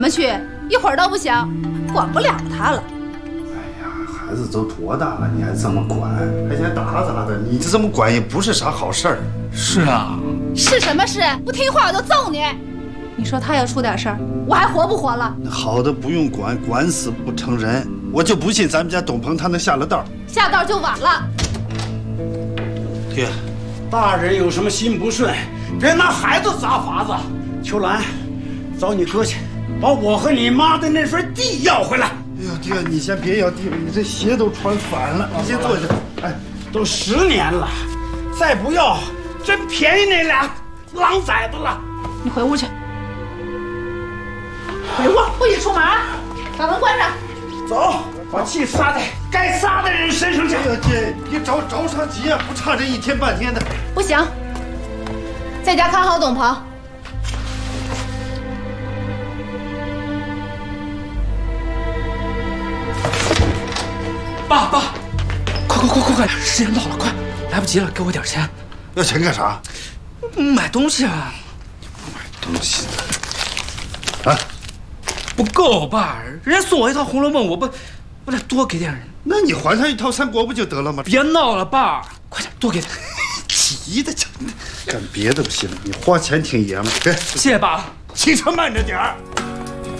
们去，一会儿都不行，管不了他了。 哎呀，孩子都多大了，你还这么管，还想打咋的？你这么管也不是啥好事儿。 是啊， 是什么事？不听话我就揍你！你说他要出点事儿，我还活不活了？ 好的不用管，管死不成人。我就不信咱们家董鹏他能下了道。 下道就晚了。 爹， 大人有什么心不顺，别拿孩子砸法子。秋兰，找你哥去，把我和你妈的那份地要回来。 哎呦，爹，你先别要地了，你这鞋都穿反了。你先坐下。哎， 都10年了，再不要，真便宜那俩狼崽子了。 你回屋去。回屋，不许出门，把门关上。 走，把气撒在该撒的人身上去。 哎呀，爹，你着啥急啊？不差这1天半天的。 不行，在家看好董鹏。 爸，快！时间到了，快，来不及了，给我点钱。 要钱干啥？ 买东西啊。 买东西。啊？ 不够，爸，人家送我一套《红楼梦》，我得多给点人。 那你还他一套《三国》不就得了吗？ 别闹了，爸，快点多给点。 急的就干别的不行，你花钱挺爷们。别， 谢谢爸。 骑车慢着点儿。